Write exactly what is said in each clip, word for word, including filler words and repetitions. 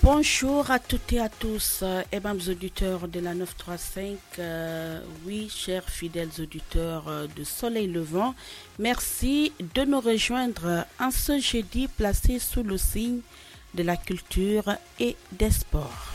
Bonjour à toutes et à tous, euh, et même auditeurs de la neuf cent trente-cinq, euh, oui, chers fidèles auditeurs euh, de Soleil Levant, merci de nous rejoindre en ce jeudi placé sous le signe de la culture et des sports.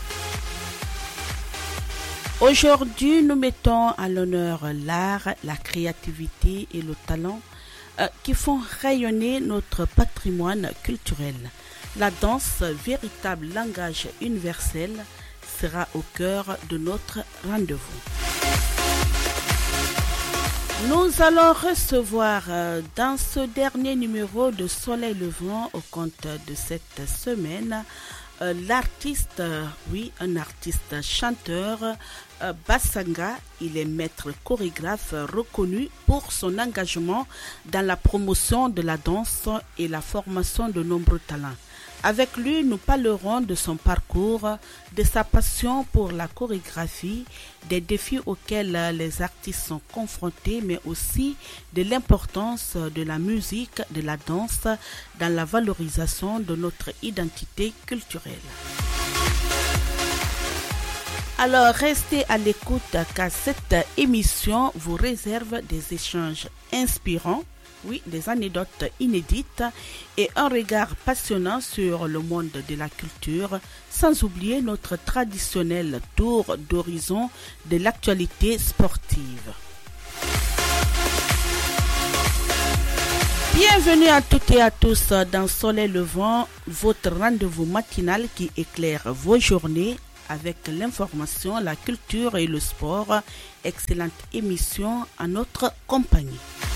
Aujourd'hui, nous mettons à l'honneur l'art, la créativité et le talent euh, qui font rayonner notre patrimoine culturel. La danse, véritable langage universel, sera au cœur de notre rendez-vous. Nous allons recevoir euh, dans ce dernier numéro de Soleil Levant au compte de cette semaine euh, l'artiste, euh, oui, un artiste chanteur, euh, Bassanga. Il est maître chorégraphe reconnu pour son engagement dans la promotion de la danse et la formation de nombreux talents. Avec lui, nous parlerons de son parcours, de sa passion pour la chorégraphie, des défis auxquels les artistes sont confrontés, mais aussi de l'importance de la musique, de la danse dans la valorisation de notre identité culturelle. Alors, restez à l'écoute car cette émission vous réserve des échanges inspirants, oui, des anecdotes inédites et un regard passionnant sur le monde de la culture, sans oublier notre traditionnel tour d'horizon de l'actualité sportive. Bienvenue à toutes et à tous dans Soleil Levant, votre rendez-vous matinal qui éclaire vos journées avec l'information, la culture et le sport. Excellente émission à notre compagnie.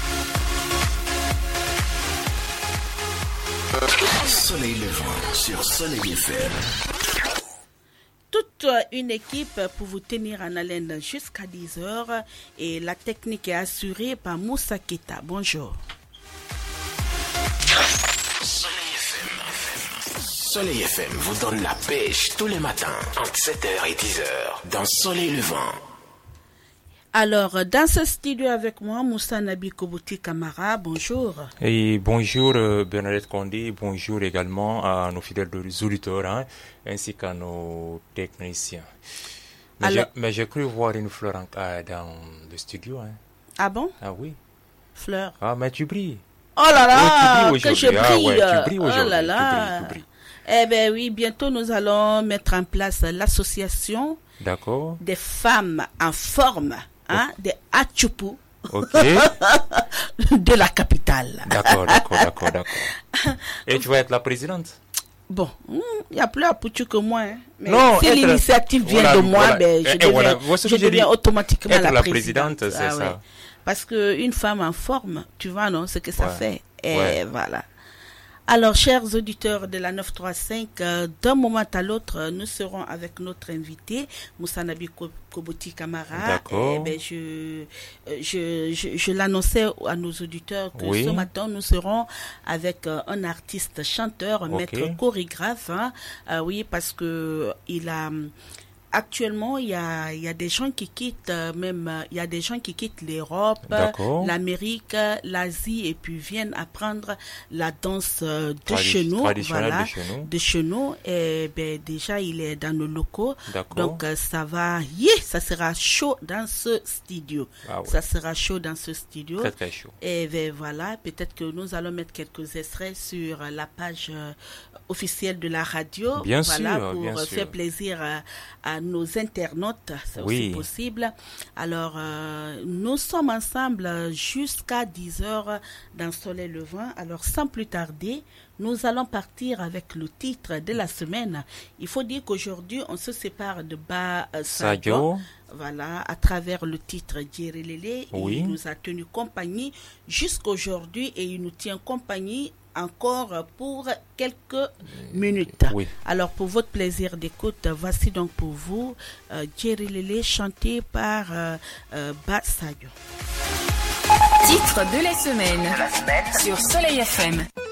Soleil Levant sur Soleil F M. Toute une équipe pour vous tenir en haleine jusqu'à dix heures et la technique est assurée par Moussa Keta. Bonjour. Soleil F M. Soleil F M vous donne la pêche tous les matins entre sept heures et dix heures dans Soleil Levant. Alors, dans ce studio avec moi, Moussa Nabi Kobouti Kamara, bonjour. Et bonjour euh, Bernadette Condé, bonjour également à nos fidèles auditeurs, hein, ainsi qu'à nos techniciens. Mais, Alors, j'ai, mais j'ai cru voir une fleur en, euh, dans le studio. Hein. Ah bon? Ah oui. Fleur. Ah, mais tu brilles. Oh là là, oh, que je brille. Ah, ouais, tu brilles aujourd'hui. Oh là là. Tu brilles, tu brilles. Eh bien oui, bientôt nous allons mettre en place l'association D'accord. des femmes en forme. Hein, des Atchoupou okay. de la capitale. D'accord, d'accord, d'accord, d'accord. Et tu vas être la présidente? Bon, il n'y a plus à Poutou que moi. Hein. Mais non, si être... l'initiative vient voilà, de moi, voilà. ben, je et, deviens, voilà. je deviens automatiquement la, la présidente. présidente. C'est ah, ça. Ouais. Parce qu'une femme en forme, tu vois, non, ce que ça ouais. fait. Et ouais. voilà. Alors, chers auditeurs de la neuf cent trente-cinq, euh, d'un moment à l'autre, nous serons avec notre invité, Moussa Nabi Kobouti Kamara. D'accord. Et ben, je, je, je, je l'annonçais à nos auditeurs que oui. ce matin, nous serons avec euh, un artiste chanteur, okay. maître chorégraphe. Hein, euh, oui, parce que il a... Actuellement, il y a, il y a des gens qui quittent, euh, même, euh, il y a des gens qui quittent l'Europe, D'accord. l'Amérique, l'Asie, et puis viennent apprendre la danse euh, de Tradi- chez nous, voilà, de chez nous. de chez nous. Et ben déjà, il est dans nos locaux, D'accord. donc euh, ça va, yeah, ça sera chaud dans ce studio. Ah ouais. Ça sera chaud dans ce studio. Très très chaud. Et ben voilà, peut-être que nous allons mettre quelques extraits sur la page euh, officielle de la radio, bien voilà, sûr, pour bien faire sûr. plaisir à, à nos internautes, c'est oui. aussi possible. Alors, euh, nous sommes ensemble jusqu'à dix heures dans Soleil Levant. Alors, sans plus tarder, nous allons partir avec le titre de la semaine. Il faut dire qu'aujourd'hui, on se sépare de Ba euh, Sadio. Voilà, à travers le titre Djérélélé. Oui. Il nous a tenu compagnie jusqu'aujourd'hui et il nous tient compagnie encore pour quelques minutes. Oui. Alors, pour votre plaisir d'écoute, voici donc pour vous euh, Djérélélé chanté par euh, euh, Ba Sadio. Titre de la semaine, de la semaine sur Soleil F M.